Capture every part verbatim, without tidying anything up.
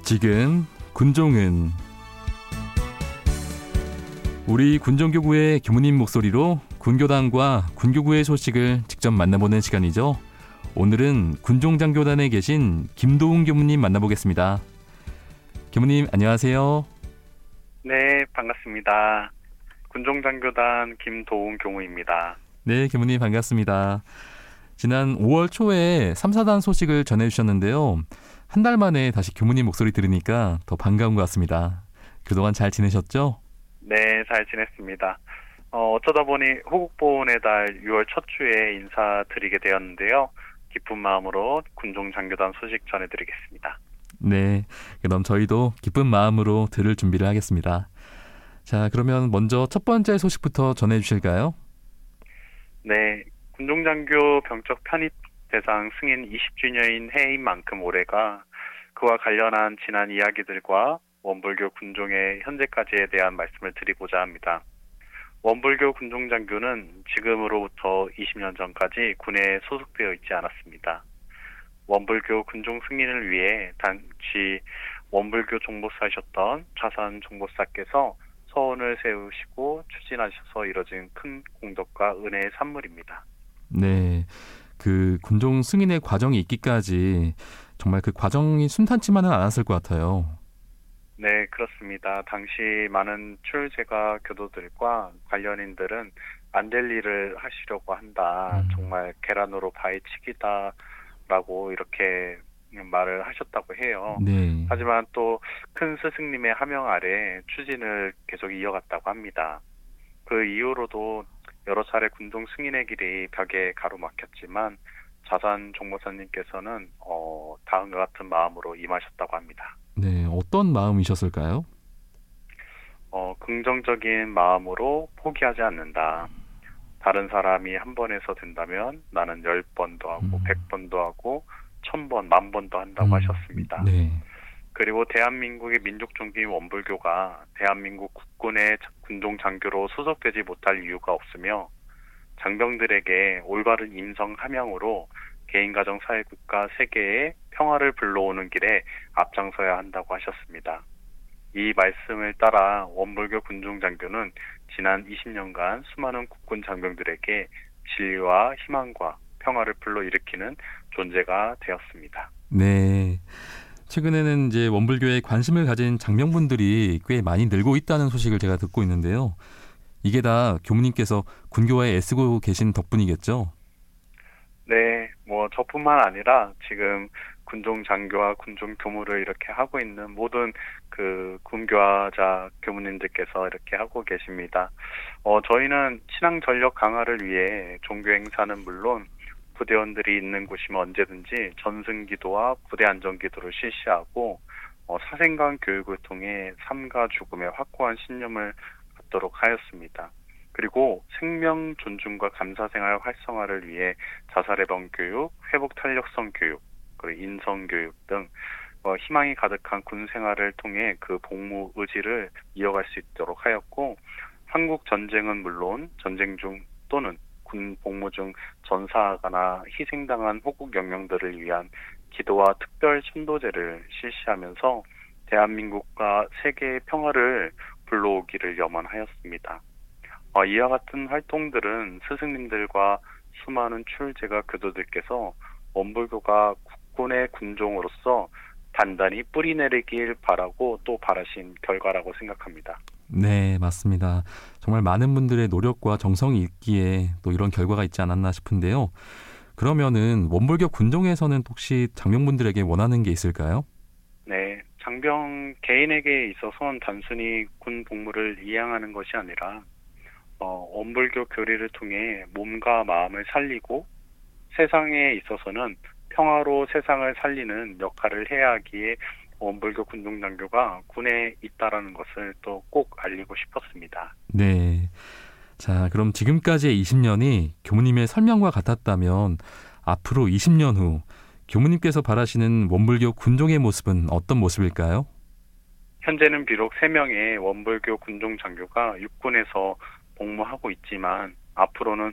지금 군종은 우리 군종교구의 교무님 목소리로 군교단과 군교구의 소식을 직접 만나보는 시간이죠. 오늘은 군종장교단에 계신 김도웅 교무님 만나보겠습니다. 교무님 안녕하세요. 네, 반갑습니다. 군종장교단 김도웅 교무입니다. 네, 교무님 반갑습니다. 지난 오월 초에 삼 사단 소식을 전해주셨는데요. 한 달 만에 다시 교무님 목소리 들으니까 더 반가운 것 같습니다. 그동안 잘 지내셨죠? 네, 잘 지냈습니다. 어, 어쩌다 보니 호국보훈의 달 유월 첫 주에 인사드리게 되었는데요. 기쁜 마음으로 군종장교단 소식 전해드리겠습니다. 네, 그럼 저희도 기쁜 마음으로 들을 준비를 하겠습니다. 자, 그러면 먼저 첫 번째 소식부터 전해주실까요? 네, 군종장교 병적 편입 대상 승인 이십 주년인 해인 만큼 올해가 그와 관련한 지난 이야기들과 원불교 군종의 현재까지에 대한 말씀을 드리고자 합니다. 원불교 군종장교는 지금으로부터 이십 년 전까지 군에 소속되어 있지 않았습니다. 원불교 군종 승인을 위해 당시 원불교 종보사이셨던 차산 종보사께서 서원을 세우시고 추진하셔서 이뤄진 큰 공덕과 은혜의 산물입니다. 네, 그 군종 승인의 과정이 있기까지 정말 그 과정이 순탄치만은 않았을 것 같아요. 네, 그렇습니다. 당시 많은 출제가 교도들과 관련인들은 안 될 일을 하시려고 한다. 음. 정말 계란으로 바위치기다라고 이렇게 말을 하셨다고 해요. 네. 하지만 또 큰 스승님의 하명 아래 추진을 계속 이어갔다고 합니다. 그 이후로도 여러 차례 군종 승인의 길이 벽에 가로막혔지만 자산 종보사님께서는 어, 다음과 같은 마음으로 임하셨다고 합니다. 네, 어떤 마음이셨을까요? 어, 긍정적인 마음으로 포기하지 않는다. 다른 사람이 한 번에서 된다면 나는 열 번도 하고 음. 백 번도 하고 천 번, 만 번도 한다고 음. 하셨습니다. 네. 그리고 대한민국의 민족종교인 원불교가 대한민국 국군의 군종 장교로 소속되지 못할 이유가 없으며 장병들에게 올바른 임성 함양으로 개인가정 사회국가 세계의 평화를 불러오는 길에 앞장서야 한다고 하셨습니다. 이 말씀을 따라 원불교 군종 장교는 지난 이십 년간 수많은 국군 장병들에게 진리와 희망과 평화를 불러일으키는 존재가 되었습니다. 네. 최근에는 이제 원불교에 관심을 가진 장병분들이 꽤 많이 늘고 있다는 소식을 제가 듣고 있는데요. 이게 다 교무님께서 군교화에 애쓰고 계신 덕분이겠죠? 네, 뭐 저뿐만 아니라 지금 군종 장교와 군종 교무를 이렇게 하고 있는 모든 그 군교화자 교무님들께서 이렇게 하고 계십니다. 어, 저희는 신앙 전력 강화를 위해 종교 행사는 물론 부대원들이 있는 곳이면 언제든지 전승기도와 부대 안전기도를 실시하고 어, 사생관 교육을 통해 삶과 죽음에 확고한 신념을 갖도록 하였습니다. 그리고 생명 존중과 감사생활 활성화를 위해 자살예방 교육, 회복 탄력성 교육, 그리고 인성 교육 등 어, 희망이 가득한 군 생활을 통해 그 복무 의지를 이어갈 수 있도록 하였고, 한국 전쟁은 물론 전쟁 중 또는 군 복무 중 전사하거나 희생당한 호국 영령들을 위한 기도와 특별 천도제를 실시하면서 대한민국과 세계의 평화를 불러오기를 염원하였습니다. 어, 이와 같은 활동들은 스승님들과 수많은 출제가 교도들께서 원불교가 국군의 군종으로서 단단히 뿌리내리길 바라고 또 바라신 결과라고 생각합니다. 네, 맞습니다. 정말 많은 분들의 노력과 정성이 있기에 또 이런 결과가 있지 않았나 싶은데요. 그러면은 원불교 군종에서는 혹시 장병분들에게 원하는 게 있을까요? 네, 장병 개인에게 있어서는 단순히 군 복무를 이행하는 것이 아니라 어, 원불교 교리를 통해 몸과 마음을 살리고 세상에 있어서는 평화로 세상을 살리는 역할을 해야 하기에 원불교 군종장교가 군에 있다라는 것을 또 꼭 알리고 싶었습니다. 네. 자, 그럼 지금까지의 이십 년이 교무님의 설명과 같았다면 앞으로 이십 년 후 교무님께서 바라시는 원불교 군종의 모습은 어떤 모습일까요? 현재는 비록 세 명의 원불교 군종 장교가 육군에서 복무하고 있지만 앞으로는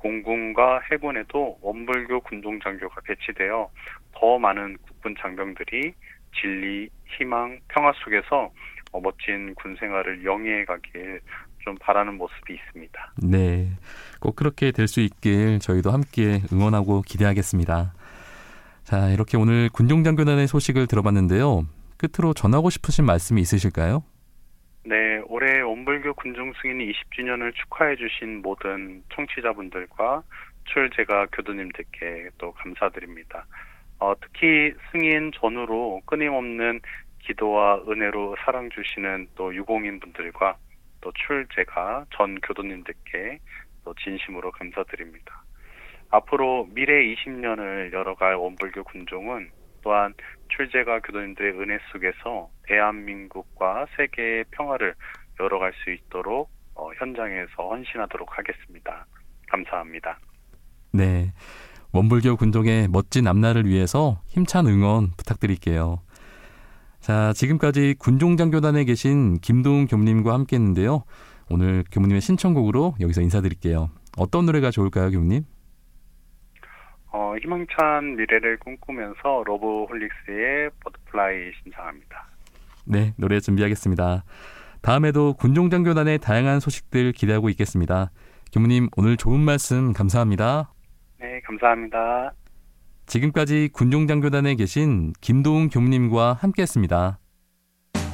공군과 해군에도 원불교 군종장교가 배치되어 더 많은 국군 장병들이 진리, 희망, 평화 속에서 어, 멋진 군 생활을 영위해 가길 좀 바라는 모습이 있습니다. 네, 꼭 그렇게 될 수 있길 저희도 함께 응원하고 기대하겠습니다. 자, 이렇게 오늘 군종장교단의 소식을 들어봤는데요. 끝으로 전하고 싶으신 말씀이 있으실까요? 네, 올해 원불교 군종 승인 이십 주년을 축하해 주신 모든 청취자분들과 출제가 교도님들께 또 감사드립니다. 어, 특히 승인 전후로 끊임없는 기도와 은혜로 사랑 주시는 또 유공인분들과 또 출제가 전 교도님들께 또 진심으로 감사드립니다. 앞으로 미래 이십 년을 열어갈 원불교 군종은 또한 출제가 교도님들의 은혜 속에서 대한민국과 세계의 평화를 열어갈 수 있도록 어, 현장에서 헌신하도록 하겠습니다. 감사합니다. 네, 원불교 군종의 멋진 앞날을 위해서 힘찬 응원 부탁드릴게요. 자, 지금까지 군종장교단에 계신 김도훈 교무님과 함께 했는데요. 오늘 교무님의 신청곡으로 여기서 인사드릴게요. 어떤 노래가 좋을까요, 교무님? 어, 희망찬 미래를 꿈꾸면서 러브홀릭스의 버터플라이 신청합니다. 네, 노래 준비하겠습니다. 다음에도 군종장교단의 다양한 소식들 기대하고 있겠습니다. 교무님, 오늘 좋은 말씀 감사합니다. 네, 감사합니다. 지금까지 군종장교단에 계신 김도훈 교무님과 함께했습니다.